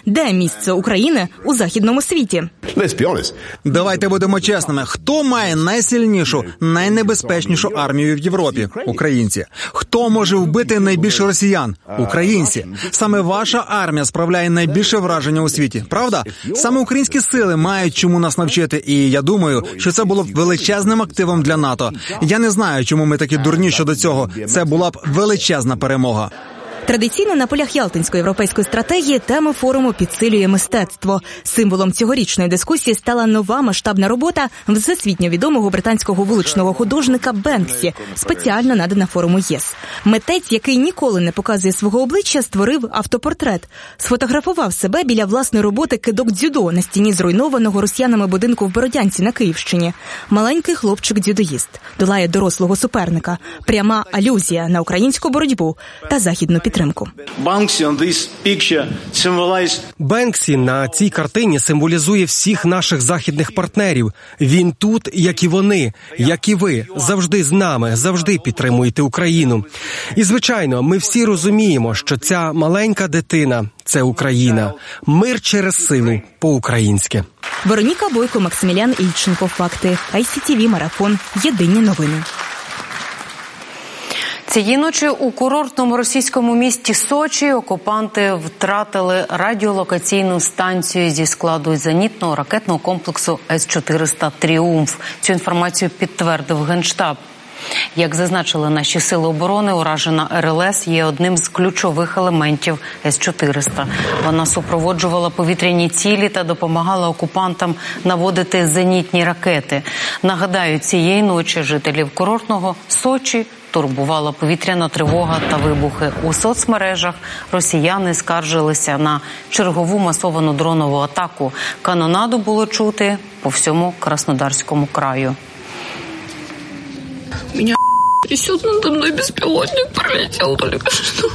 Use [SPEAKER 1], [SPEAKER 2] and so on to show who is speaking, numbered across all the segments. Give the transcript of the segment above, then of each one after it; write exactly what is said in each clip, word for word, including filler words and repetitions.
[SPEAKER 1] Де місце України у західному світі?
[SPEAKER 2] Давайте будемо чесними. Хто має найсильнішу, найнебезпечнішу армію в Європі? Українці. Хто може вбити найбільше росіян? Українці. Саме ваша армія справляє найбільше враження у світі, правда? Саме українські сили мають чому нас навчити, і я думаю, що це було б величезним активом для НАТО. Я не знаю, чому ми такі дурні щодо цього. Це була б величезна перемога.
[SPEAKER 1] Традиційно на полях Ялтинської європейської стратегії тему форуму підсилює мистецтво. Символом цьогорічної дискусії стала нова масштабна робота всесвітньо відомого британського вуличного художника Бенксі, спеціально надана форуму ЄС. Митець, який ніколи не показує свого обличчя, створив автопортрет. Сфотографував себе біля власної роботи кидок дзюдо на стіні зруйнованого росіянами будинку в Бородянці на Київщині. Маленький хлопчик-дзюдоїст долає дорослого суперника. Пряма алюзія на українську боротьбу та західну підтримку.
[SPEAKER 3] Бенксі на цій картині символізує всіх наших західних партнерів. Він тут, як і вони, як і ви, завжди з нами, завжди підтримуєте Україну. І, звичайно, ми всі розуміємо, що ця маленька дитина – це Україна. Мир через силу, по-українськи.
[SPEAKER 1] Вероніка Бойко, Максимілян Ільченко. Факти. ай сі ті ві Марафон. Єдині новини.
[SPEAKER 4] Цієї ночі у курортному російському місті Сочі окупанти втратили радіолокаційну станцію зі складу зенітного ракетного комплексу С чотириста «Тріумф». Цю інформацію підтвердив Генштаб. Як зазначили наші сили оборони, уражена ер ел ес є одним з ключових елементів С чотириста. Вона супроводжувала повітряні цілі та допомагала окупантам наводити зенітні ракети. Нагадаю, цієї ночі жителів курортного Сочі турбувала повітряна тривога та вибухи. У соцмережах росіяни скаржилися на чергову масовану дронову атаку. Канонаду було чути по всьому Краснодарському краю.
[SPEAKER 5] Меня трясет надо мной, беспилотник пролетел только что.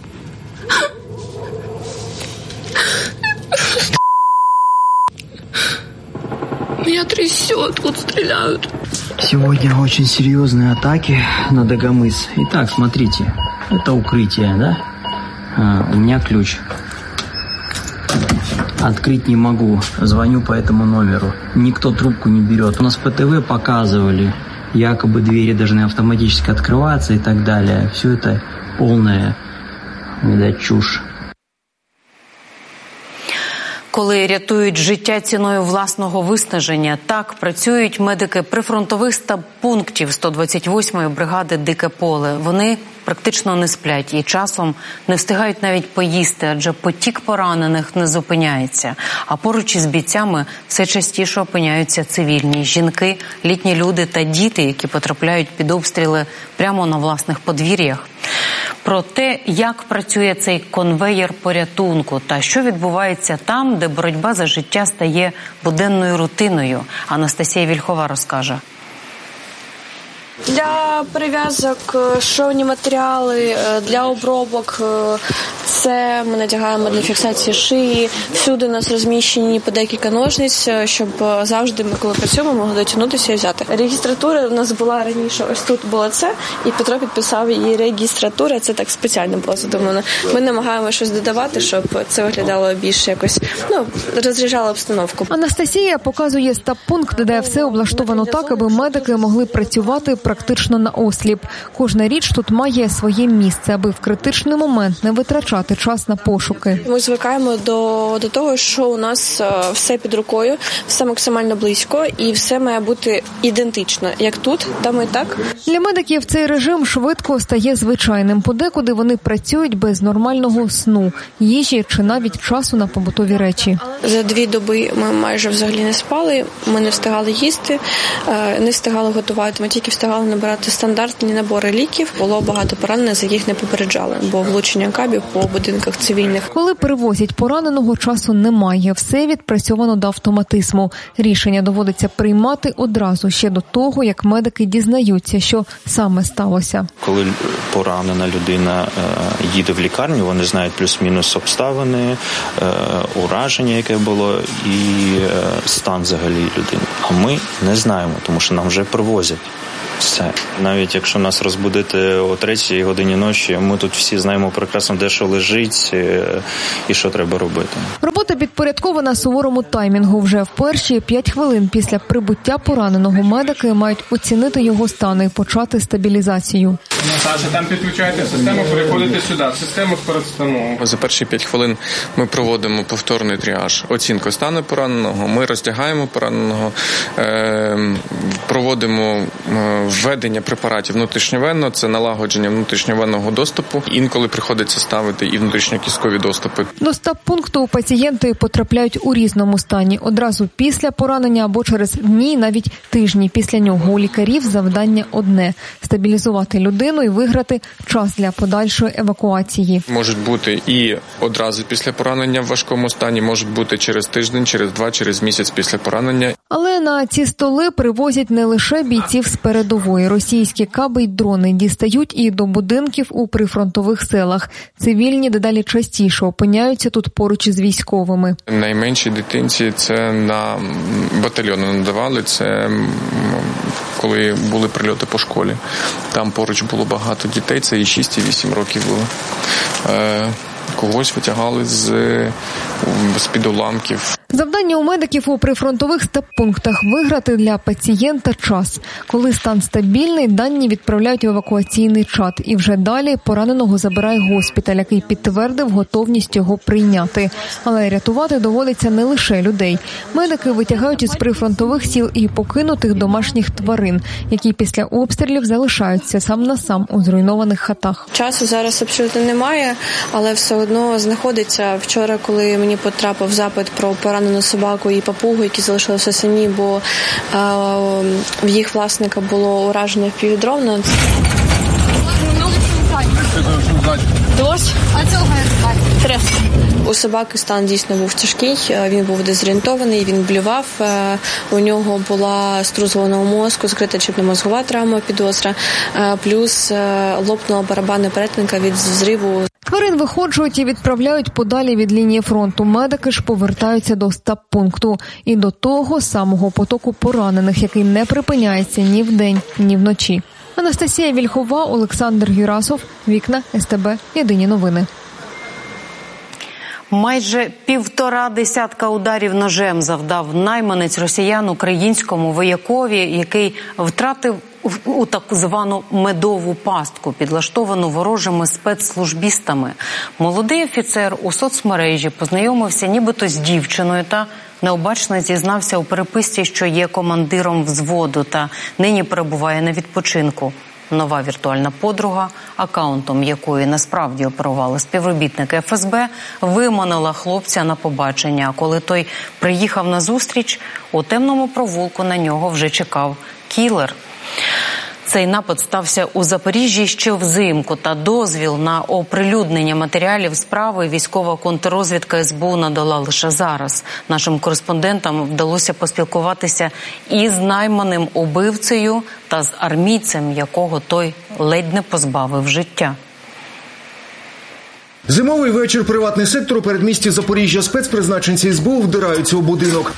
[SPEAKER 5] Меня трясет, вот стреляют.
[SPEAKER 6] Сегодня очень серьезные атаки на Дагомыс. Итак, смотрите, это укрытие, да? А, у меня ключ. Открыть не могу, звоню по этому номеру. Никто трубку не берет. У нас по ТВ показывали, якобы двери должны автоматически открываться и так далее. Все это полная, видать, чушь.
[SPEAKER 4] Коли рятують життя ціною власного виснаження, так працюють медики прифронтових стаб-пунктів сто двадцять восьмої бригади «Дике поле». Вони практично не сплять і часом не встигають навіть поїсти, адже потік поранених не зупиняється. А поруч із бійцями все частіше опиняються цивільні – жінки, літні люди та діти, які потрапляють під обстріли прямо на власних подвір'ях. Про те, як працює цей конвеєр порятунку та що відбувається там, де боротьба за життя стає буденною рутиною, Анастасія Вільхова розкаже.
[SPEAKER 7] Для перев'язок шовні матеріали, для обробок це ми надягаємо для фіксації шиї. Всюди у нас розміщені по декілька ножниць, щоб завжди ми, коли працюємо, могли дотягнутися і взяти. Регістратура у нас була раніше, ось тут було це, і Петро підписав її регістратура, це так спеціально було задумано. Ми намагаємося щось додавати, щоб це виглядало більш якось, ну, розряджало обстановку.
[SPEAKER 8] Анастасія показує стаб-пункт, де все облаштовано так, аби медики могли працювати практично на осліп. Кожна річ тут має своє місце, аби в критичний момент не витрачати час на пошуки.
[SPEAKER 7] Ми звикаємо до, до того, що у нас все під рукою, все максимально близько і все має бути ідентично. Як тут, там і так.
[SPEAKER 8] Для медиків цей режим швидко стає звичайним. Подекуди вони працюють без нормального сну, їжі чи навіть часу на побутові речі.
[SPEAKER 7] За дві доби ми майже взагалі не спали, ми не встигали їсти, не встигали готувати, ми тільки встигали набирати стандартні набори ліків. Було багато поранених, за яких не попереджали, бо влучення кабів по будинках цивільних.
[SPEAKER 8] Коли перевозять пораненого, часу немає. Все відпрацьовано до автоматизму. Рішення доводиться приймати одразу, ще до того, як медики дізнаються, що саме сталося.
[SPEAKER 9] Коли поранена людина їде в лікарню, вони знають плюс-мінус обставини, ураження, яке було, і стан взагалі людини. А ми не знаємо, тому що нам вже привозять. Все. Навіть якщо нас розбудити о третій годині ночі, ми тут всі знаємо прекрасно, де що лежить і що треба робити.
[SPEAKER 8] Робота підпорядкована суворому таймінгу. Вже в перші п'ять хвилин після прибуття пораненого медики мають оцінити його стан і почати стабілізацію.
[SPEAKER 10] Саша, там підключаєте систему, переходите сюди, в систему передстанову.
[SPEAKER 11] За перші п'ять хвилин ми проводимо повторний тріаж, оцінку стану пораненого, ми роздягаємо пораненого, проводимо введення препаратів внутрішньовенно, це налагодження внутрішньовенного доступу. Інколи приходиться ставити і внутрішньокісткові доступи.
[SPEAKER 8] До стаб-пункту пацієнти потрапляють у різному стані. Одразу після поранення або через дні, навіть тижні після нього. У лікарів завдання одне – стабілізувати людину і виграти час для подальшої евакуації.
[SPEAKER 11] Можуть бути і одразу після поранення в важкому стані, можуть бути через тиждень, через два, через місяць після поранення.
[SPEAKER 8] Але на ці столи привозять не лише бійців з передової. Російські каби й дрони дістають і до будинків у прифронтових селах. Цивільні дедалі частіше опиняються тут поруч із військовими.
[SPEAKER 11] Найменшій дитинці це на батальйони надавали, це коли були прильоти по школі. Там поруч було багато дітей, це і шість, і вісім років було. Е, когось витягали з, з-під уламків.
[SPEAKER 8] Завдання у медиків у прифронтових стаб-пунктах – виграти для пацієнта час. Коли стан стабільний, дані відправляють в евакуаційний чат. І вже далі пораненого забирає госпіталь, який підтвердив готовність його прийняти. Але рятувати доводиться не лише людей. Медики витягають із прифронтових сіл і покинутих домашніх тварин, які після обстрілів залишаються сам на сам у зруйнованих хатах.
[SPEAKER 7] Часу зараз абсолютно немає, але все одно знаходиться. Вчора, коли мені потрапив запит про пораненого собаку і папугу, які залишилися самі, бо е, в їх власника було уражено впівдронно. Дощ? У собаки стан дійсно був тяжкий, він був дезорієнтований, він блював, у нього була струс головного мозку, закрита черепно-мозгова травма, підозра, плюс лопнула барабанна перетинка від взриву.
[SPEAKER 8] Тварин виходжують і відправляють подалі від лінії фронту. Медики ж повертаються до стаб-пункту. І до того самого потоку поранених, який не припиняється ні вдень, ні вночі. Анастасія Вільхова, Олександр Юрасов, Вікна, ес те бе, Єдині новини.
[SPEAKER 4] Майже півтора десятка ударів ножем завдав найманець росіян українському воякові, який втратив у так звану медову пастку, підлаштовану ворожими спецслужбістами. Молодий офіцер у соцмережі познайомився нібито з дівчиною та необачно зізнався у переписці, що є командиром взводу та нині перебуває на відпочинку. Нова віртуальна подруга, акаунтом якої насправді оперували співробітники еф ес бе, виманила хлопця на побачення. А коли той приїхав на зустріч, у темному провулку на нього вже чекав кілер. Цей напад стався у Запоріжжі ще взимку, та дозвіл на оприлюднення матеріалів справи військова контррозвідка ес бе у надала лише зараз. Нашим кореспондентам вдалося поспілкуватися із найманим убивцею та з армійцем, якого той ледь не позбавив життя.
[SPEAKER 12] Зимовий вечір, приватний сектор у передмісті Запоріжжя. Спецпризначенці ес бе у вдираються у будинок.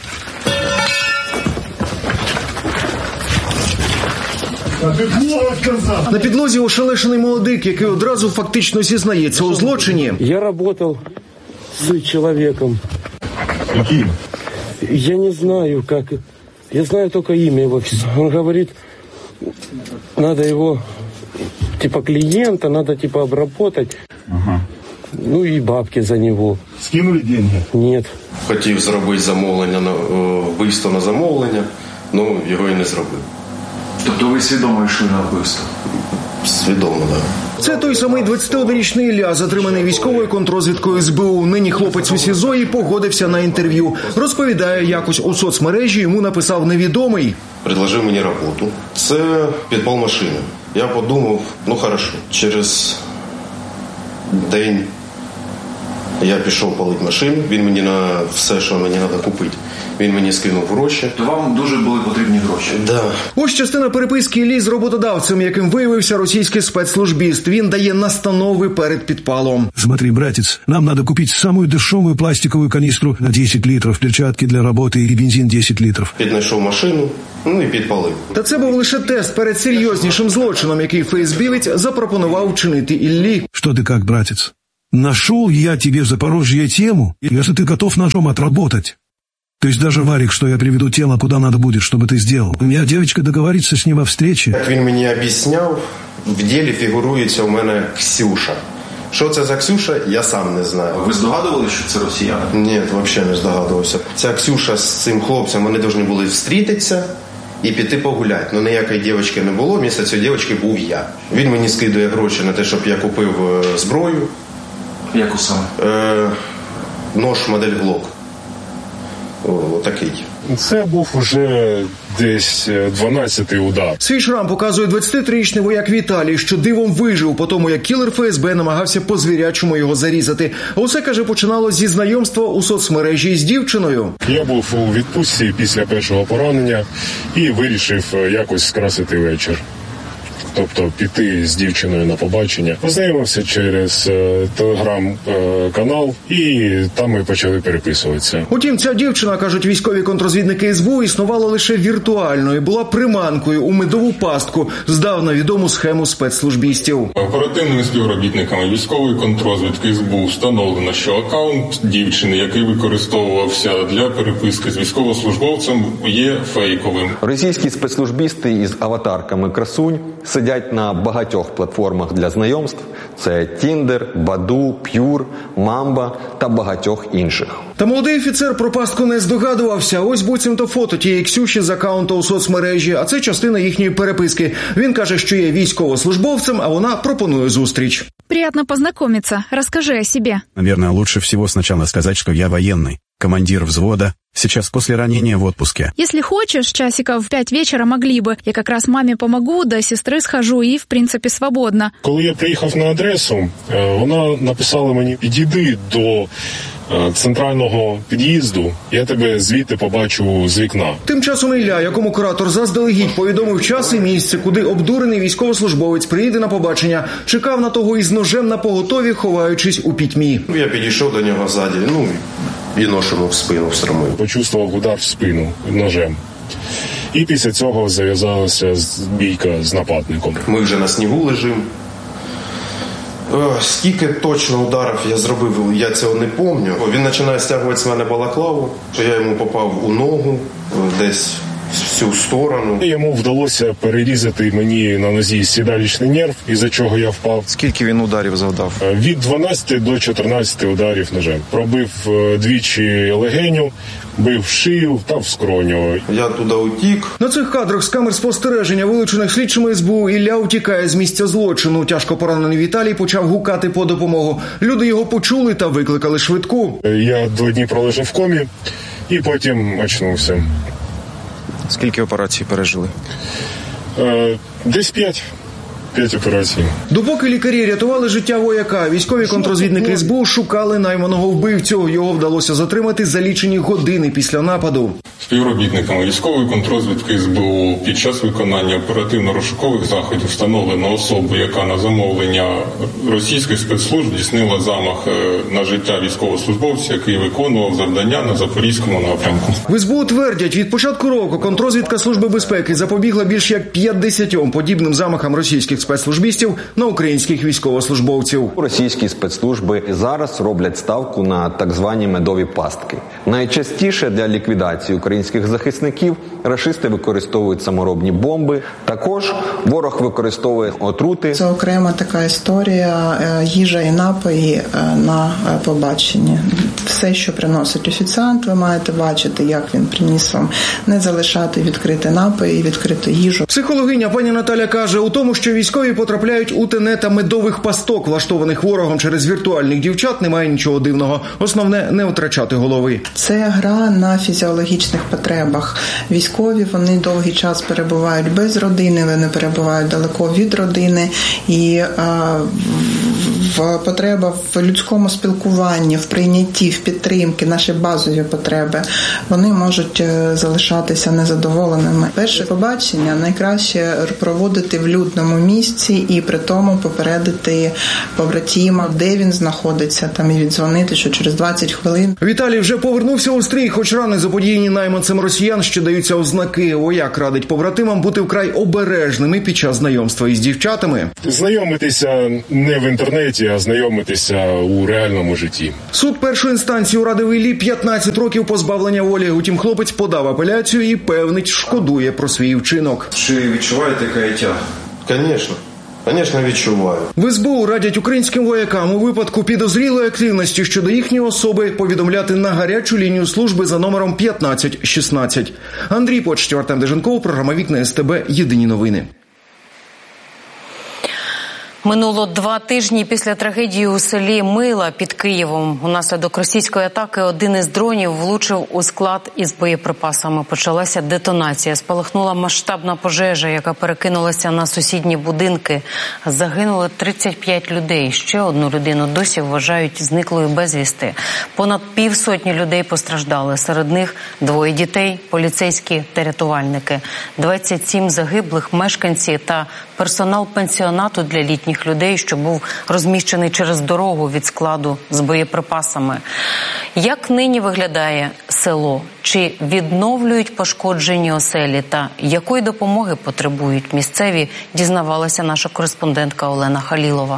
[SPEAKER 12] На підлозі ошелешений молодик, який одразу фактично зізнається у злочині.
[SPEAKER 13] Я працював з чоловіком.
[SPEAKER 12] Яким?
[SPEAKER 13] Я не знаю, як. Я знаю тільки ім'я його. Він говорить, треба його, типа, клієнта, треба, типа, обработати. Ага. Ну і бабки за нього.
[SPEAKER 12] Скинули гроші?
[SPEAKER 13] Ні.
[SPEAKER 14] Хотів зробити замовлення, на вбивство на замовлення, але його і не зробив.
[SPEAKER 15] Тобто ви свідомо йшли на вбивство?
[SPEAKER 14] Свідомо, так.
[SPEAKER 12] Це той самий двадцятиоднорічний Ілля, затриманий військовою контррозвідкою ес бе у. Нині хлопець у СІЗО і погодився на інтерв'ю. Розповідає, якось у соцмережі йому написав невідомий.
[SPEAKER 14] Предложив мені роботу. Це підпал машини. Я подумав, ну хорошо, через день Я пішов палити машину, він мені на все, що мені треба купити. Він мені скинув гроші.
[SPEAKER 15] То вам дуже були потрібні гроші?
[SPEAKER 14] Да.
[SPEAKER 12] Ось частина переписки Іллі з роботодавцем, яким виявився російський спецслужбіст. Він дає настанови перед підпалом.
[SPEAKER 16] Смотри, братец, нам надо купить самую дешевую пластиковую канистру на десять литров, перчатки для работы и бензин десять литров.
[SPEAKER 14] Піднайшов машину, ну і підпалив.
[SPEAKER 12] Та це був лише тест перед серйознішим злочином, який ФСБівець запропонував вчинити Іллі.
[SPEAKER 16] Что ты как, братец? Нашел я тебе в Запорожье тему, если ты готов ножом отработать. То есть даже, Варик, что я приведу тело, куда надо будет, чтобы ты сделал. У меня девочка договорится с ним о встрече.
[SPEAKER 14] Як він мені об'ясняв, в ділі фігурується у мене Ксюша. Що це за Ксюша, я сам не знаю.
[SPEAKER 15] Ви здогадували, що це росіяни?
[SPEAKER 14] Ні, взагалі не здогадувався. Ця Ксюша з цим хлопцем, вони повинні були зустрітися і піти погуляти. Ну ніякої дівчинки не було, вмісто цієї дівчинки був я. Він мені скидує гроші на те, щоб я купив зброю.
[SPEAKER 15] Яку саме?
[SPEAKER 14] Е, нож модель Glock. Отакий.
[SPEAKER 17] Це був уже десь дванадцятий удар.
[SPEAKER 12] Свій шрам показує двадцятитрирічний вояк Віталій, що дивом вижив по тому, як кілер ФСБ намагався по-звірячому його зарізати. А усе, каже, починалось зі знайомства у соцмережі з дівчиною.
[SPEAKER 17] Я був у відпустці після першого поранення і вирішив якось скрасити вечір. Тобто піти з дівчиною на побачення. Познайомився через е, телеграм-канал і там ми почали переписуватися.
[SPEAKER 12] Утім, ця дівчина, кажуть військові контррозвідники ес бе у, існувала лише віртуально і була приманкою у медову пастку, здавна відому схему спецслужбістів.
[SPEAKER 18] Оперативними співробітниками військової контррозвідки ес бе у встановлено, що акаунт дівчини, який використовувався для переписки з військовослужбовцем, є фейковим.
[SPEAKER 19] Російські спецслужбісти із аватарками красунь сидять на багатьох платформах для знайомств. Це Тіндер, Баду, П'юр, Мамба та багатьох інших.
[SPEAKER 12] Та молодий офіцер про пастку не здогадувався. Ось буцімто фото тієї Ксюші з акаунта у соцмережі, а це частина їхньої переписки. Він каже, що є військовослужбовцем, а вона пропонує зустріч.
[SPEAKER 20] Приятно познакомиться. Расскажи о себе.
[SPEAKER 21] Наверное, лучше всего сначала сказать, что я военный, командир взвода, сейчас после ранения в отпуске.
[SPEAKER 20] Если хочешь, часиков в пять вечера могли бы. Я как раз маме помогу, до сестры схожу и, в принципе, свободно.
[SPEAKER 17] Коли я приїхав на адресу, вона написала мені: «Підійди до центрального під'їзду, я тебе звідти побачу з вікна».
[SPEAKER 12] Тим часом Ілля, якому куратор заздалегідь повідомив час і місце, куди обдурений військовослужбовець приїде на побачення, чекав на того із ножем на поготові, ховаючись у пітьмі.
[SPEAKER 14] Я підійшов до нього ззаді, ну, і нож йому в спину встромив.
[SPEAKER 17] Почувствував удар в спину ножем. І після цього зав'язалася бійка з нападником.
[SPEAKER 14] Ми вже на снігу лежимо. Скільки точно ударів я зробив, я цього не пам'ятаю. Він починає стягувати з мене балаклаву, що я йому попав у ногу, десь всю сторону.
[SPEAKER 17] Йому вдалося перерізати мені на нозі сідалічний нерв, із-за чого я впав.
[SPEAKER 22] Скільки він ударів завдав?
[SPEAKER 17] Від дванадцяти до чотирнадцяти ударів ножем. Пробив двічі легеню, бив шию та в скроню.
[SPEAKER 14] Я туди утік.
[SPEAKER 12] На цих кадрах з камер спостереження, вилучених слідчими ес бе у, Ілля утікає з місця злочину. Тяжко поранений Віталій почав гукати по допомогу. Люди його почули та викликали швидку.
[SPEAKER 17] Я два дні пролежав в комі і потім очнувся.
[SPEAKER 22] Скільки операцій пережили?
[SPEAKER 17] Е, десь п'ять. П'ять операцій.
[SPEAKER 12] Допоки лікарі рятували життя вояка, військові контррозвідники ес бе у шукали найманого вбивцю. Його вдалося затримати за лічені години після нападу.
[SPEAKER 18] Співробітниками військової контррозвідки ес бе у під час виконання оперативно-розшукових заходів встановлено особу, яка на замовлення російських спецслужб здійснила замах на життя військовослужбовця, який виконував завдання на Запорізькому напрямку.
[SPEAKER 12] В ес бе у твердять, від початку року контррозвідка Служби безпеки запобігла більш як п'ятдесятьом подібним замахам російських спецслужбістів на українських військовослужбовців.
[SPEAKER 19] Російські спецслужби зараз роблять ставку на так звані медові пастки. Найчастіше для ліквідації українських захисників рашисти використовують саморобні бомби. Також ворог використовує отрути.
[SPEAKER 23] Це окрема така історія їжа і напої на побаченні. Все, що приносить офіціант, ви маєте бачити, як він приніс вам. Не залишати відкриті напої і відкриту їжу.
[SPEAKER 12] Психологиня пані Наталя каже, у тому, що військові потрапляють у тенета медових пасток, влаштованих ворогом через віртуальних дівчат, немає нічого дивного. Основне – не втрачати голови.
[SPEAKER 23] Це гра на фізіологічних потребах. Військові, вони довгий час перебувають без родини, вони перебувають далеко від родини. І а, в потреба в людському спілкуванні, в прийнятті, в підтримці, наші базові потреби, вони можуть залишатися незадоволеними. Перше побачення найкраще проводити в людному місці і при тому попередити побратима, де він знаходиться, там і віддзвонити, що через двадцять хвилин.
[SPEAKER 12] Віталій вже повернувся у стрій, хоч рани заподіяні найманцем росіян ще даються ознаки. Вояк радить побратимам бути вкрай обережними під час знайомства із дівчатами.
[SPEAKER 17] Знайомитися не в інтернеті, а знайомитися у реальному житті.
[SPEAKER 12] Суд першої інстанції урадив Іллі п'ятнадцять років позбавлення волі. Утім, хлопець подав апеляцію і певнить, шкодує про свій вчинок.
[SPEAKER 15] Чи відчуваєте каяття?
[SPEAKER 14] Звісно. Звісно, відчуваю.
[SPEAKER 12] В ес бе у радять українським воякам у випадку підозрілої активності щодо їхньої особи повідомляти на гарячу лінію служби за номером п'ятнадцять шістнадцять. Андрій Почтів, Артем Деженков, програма «Вікна ес те бе». Єдині новини.
[SPEAKER 4] Минуло два тижні після трагедії у селі Мила під Києвом. Унаслідок російської атаки один із дронів влучив у склад із боєприпасами. Почалася детонація. Спалахнула масштабна пожежа, яка перекинулася на сусідні будинки. Загинуло тридцять п'ять людей. Ще одну людину досі вважають зниклою безвісти. Понад півсотні людей постраждали. Серед них двоє дітей, поліцейські та рятувальники. двадцять сім загиблих, мешканці та персонал пенсіонату для літніх людей, що був розміщений через дорогу від складу з боєприпасами. Як нині виглядає село? Чи відновлюють пошкоджені оселі? Та якої допомоги потребують місцеві, дізнавалася наша кореспондентка Олена Халілова.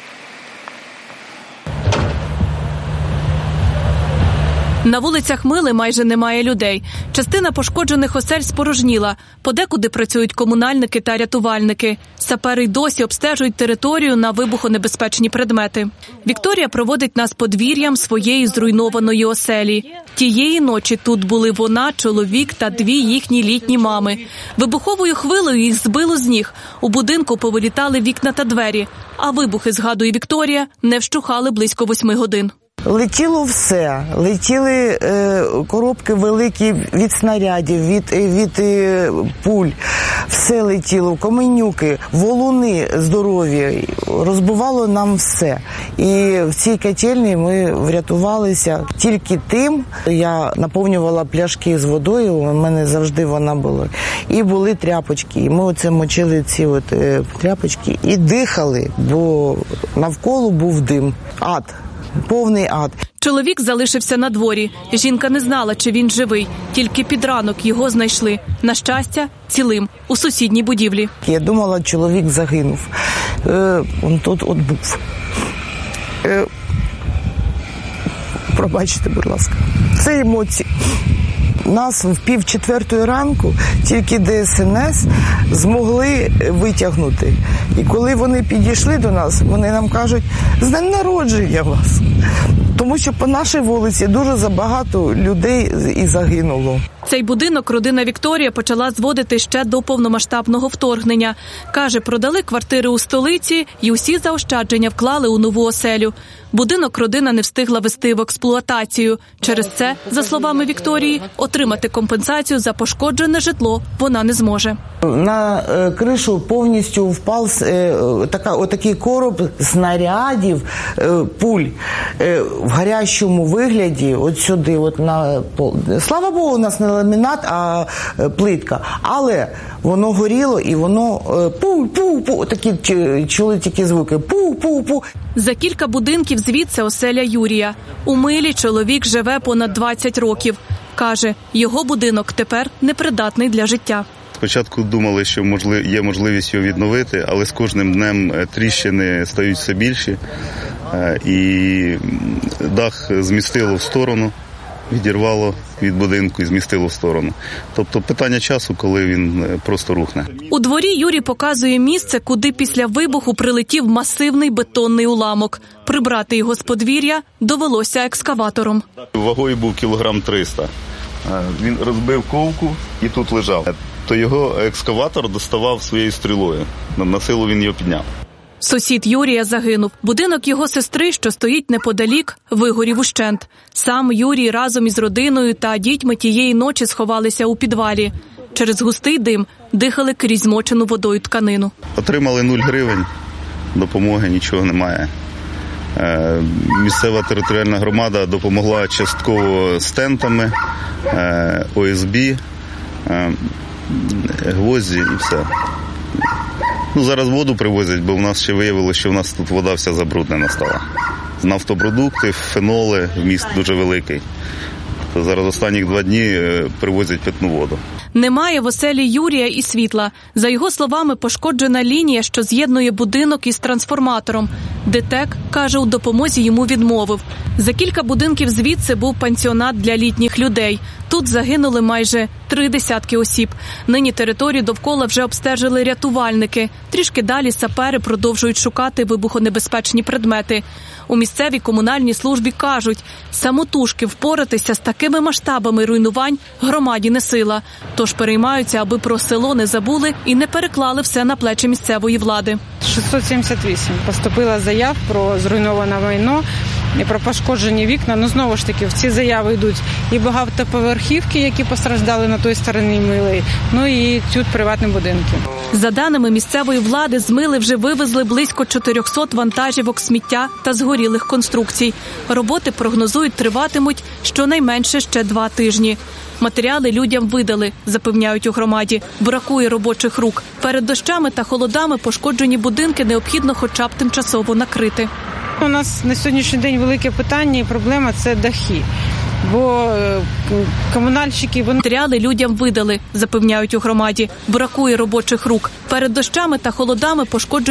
[SPEAKER 1] На вулицях Мили майже немає людей. Частина пошкоджених осель спорожніла. Подекуди працюють комунальники та рятувальники. Сапери й досі обстежують територію на вибухонебезпечні предмети. Вікторія проводить нас подвір'ям своєї зруйнованої оселі. Тієї ночі тут були вона, чоловік та дві їхні літні мами. Вибуховою хвилею їх збило з ніг. У будинку повилітали вікна та двері. А вибухи, згадує Вікторія, не вщухали близько восьми годин.
[SPEAKER 2] Летіло все. Летіли е, коробки великі від снарядів, від, від е, пуль. Все летіло, каменюки, валуни здорові. Розбивало нам все. І в цій котельні ми врятувалися тільки тим. Я наповнювала пляшки з водою, у мене завжди вона була. І були тряпочки. І ми оце мочили ці от, е, тряпочки і дихали, бо навколо був дим. Ад. Повний ад.
[SPEAKER 1] Чоловік залишився на дворі. Жінка не знала, чи він живий. Тільки під ранок його знайшли. На щастя, цілим. У сусідній будівлі.
[SPEAKER 2] Я думала, чоловік загинув. Е, он тут от був. Е, пробачте, будь ласка. Це емоції. Нас в пів четвертої ранку тільки де ес ен ес змогли витягнути. І коли вони підійшли до нас, вони нам кажуть, з днем народження вас. Тому що по нашій вулиці дуже забагато людей і загинуло.
[SPEAKER 1] Цей будинок родина Вікторія почала зводити ще до повномасштабного вторгнення. Каже, продали квартири у столиці і усі заощадження вклали у нову оселю. Будинок родина не встигла вести в експлуатацію. Через це, за словами Вікторії, отримати компенсацію за пошкоджене житло вона не зможе.
[SPEAKER 2] На е, кришу повністю впав е, така, отакий короб снарядів, е, пуль е, в гарячому вигляді, от сюди, от на пол. Слава Богу, у нас не ламінат, а е, плитка. Але воно горіло і воно пу-пу-пу, такі чули тільки звуки, пу-пу-пу.
[SPEAKER 1] За кілька будинків звідси оселя Юрія. У Милі чоловік живе понад двадцять років. Каже, його будинок тепер непридатний для життя.
[SPEAKER 3] Спочатку думали, що є можливість його відновити, але з кожним днем тріщини стають все більші. І дах змістило в сторону, відірвало від будинку і змістило в сторону. Тобто питання часу, коли він просто рухне.
[SPEAKER 1] У дворі Юрій показує місце, куди після вибуху прилетів масивний бетонний уламок. Прибрати його з подвір'я довелося екскаватором.
[SPEAKER 3] Вагою був кілограм триста. Він розбив ковку і тут лежав. То його екскаватор доставав своєю стрілою. На силу він його підняв.
[SPEAKER 1] Сусід Юрія загинув. Будинок його сестри, що стоїть неподалік, вигорів ущент. Сам Юрій разом із родиною та дітьми тієї ночі сховалися у підвалі. Через густий дим дихали крізь змочену водою тканину.
[SPEAKER 3] Отримали нуль гривень, допомоги нічого немає. Місцева територіальна громада допомогла частково стентами, О С Б, гвозді і все. Ну, зараз воду привозять, бо в нас ще виявилося, що в нас тут вода вся забруднена стала. Нафтопродукти, феноли, вміст дуже великий. То зараз останні два дні привозять питну воду.
[SPEAKER 1] Немає в оселі Юрія і світла. За його словами, пошкоджена лінія, що з'єднує будинок із трансформатором. ДТЕК, каже, у допомозі йому відмовив. За кілька будинків звідси був пансіонат для літніх людей. Тут загинули майже три десятки осіб. Нині територію довкола вже обстежили рятувальники. Трішки далі сапери продовжують шукати вибухонебезпечні предмети. У місцевій комунальній службі кажуть, самотужки впоратися з такими масштабами руйнувань громаді не сила. Тож переймаються, аби про село не забули і не переклали все на плечі місцевої влади.
[SPEAKER 5] шістсот сімдесят вісім поступило заяв про зруйноване майно і про пошкоджені вікна. Ну, знову ж таки, в ці заяви йдуть і багатоповерхівки, які постраждали на той стороні Мили, ну і тут приватні будинки.
[SPEAKER 1] За даними місцевої влади, з Мили вже вивезли близько чотирьохсот вантажівок сміття та згорілих конструкцій. Роботи, прогнозують, триватимуть щонайменше ще два тижні. Матеріали людям видали, запевняють у громаді. Бракує робочих рук. Перед дощами та холодами пошкоджені будинки необхідно хоча б тимчасово накрити.
[SPEAKER 5] У нас на сьогоднішній день велике питання і проблема – це дахи. Бо комунальщики...
[SPEAKER 1] Матеріали людям видали, запевняють у громаді. Бракує робочих рук. Перед дощами та холодами пошкоджені